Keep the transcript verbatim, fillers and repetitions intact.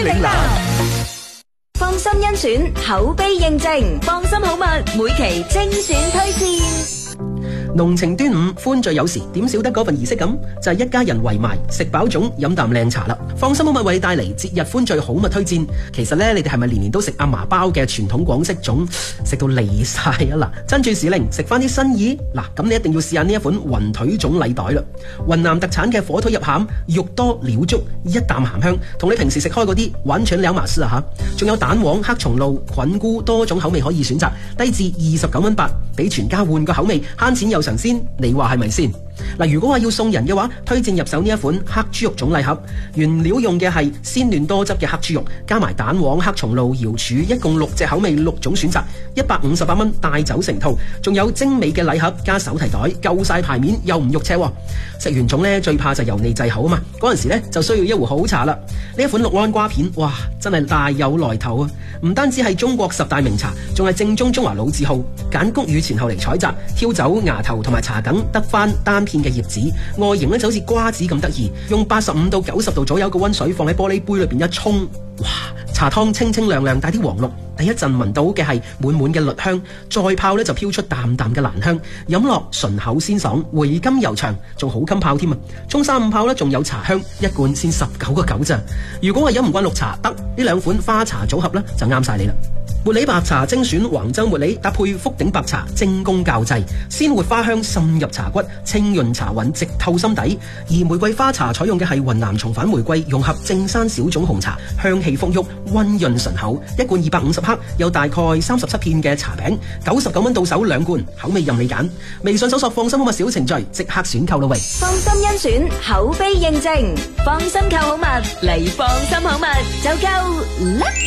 嶺南。 放心甄選，口碑認證，放心好物，每期精選推薦。 濃情端午，歡聚有時，點少得嗰份儀式感？就係、是、一家人圍埋食飽粽，飲啖靚茶啦。放心好物為你帶嚟節日歡聚好物推薦。其實呢，你哋係咪年年都食阿嫲包嘅傳統廣式粽，食到離晒啊？嗱，珍住時令，食翻啲新意。嗱，咁你一定要試下呢一款雲腿粽禮袋啦。雲南特產嘅火腿入餡，肉多料足，一啖鹹香，同你平時食開嗰啲完全兩碼事啊吓！仲有蛋黃、黑松露、菌菇，多種口味可以選擇，低至二十九蚊八，俾全家換個口味，慳錢又神仙，你話係咪先？嗱，如果話要送人嘅話，推薦入手呢一款黑豬肉粽禮盒，原料用嘅係鮮嫩多汁嘅黑豬肉，加埋蛋黃、黑松露、瑤柱，一共六隻口味，六種選擇，一百五十八蚊帶走成套，仲有精美嘅禮盒加手提袋，夠晒牌面又唔肉赤。食完粽呢，最怕就油膩滯口啊嘛，嗰陣時呢就需要一壺好茶啦。呢一款六安瓜片，哇，真係大有來頭啊！唔單止係中國十大名茶，仲係正宗中華老字號。揀谷雨前後嚟採摘，挑走芽頭同埋茶梗，得翻單片嘅葉子，外形咧就好似瓜子咁得意。用八十五到九十度左右嘅溫水放喺玻璃杯裏邊一沖，哇！茶湯清清亮亮，帶啲黃綠。第一陣聞到嘅係滿滿嘅栗香，再泡呢就飄出淡淡嘅蘭香，飲落順口鮮爽，回甘悠長，仲好襟泡添啊！沖三五泡呢仲有茶香，一罐先十九個九咋。如果係飲唔慣綠茶，得呢兩款花茶組合呢就啱晒你啦。茉莉白茶精選橫州茉莉，搭配福鼎白茶，精工校製，鮮活花香滲入茶骨，清潤茶韻直透心底。而玫瑰花茶採用嘅係雲南重返玫瑰，融合正山小種紅茶，香氣馥郁，溫潤順口。一罐二百五十克，有大概三十七片嘅茶餅，九十九蚊到手兩罐，口味任你揀。微信搜索放心好物小程序，即刻選購啦喂！ 放心甄選，口碑認證，放心購好物嚟，放心好物就夠啦。